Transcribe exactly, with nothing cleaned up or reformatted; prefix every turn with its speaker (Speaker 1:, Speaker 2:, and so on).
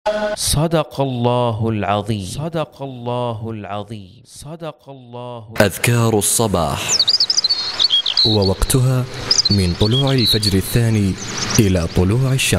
Speaker 1: صدق الله العظيم. صدق الله العظيم. صدق الله.
Speaker 2: أذكار الصباح، ووقتها من طلوع الفجر الثاني إلى طلوع الشمس.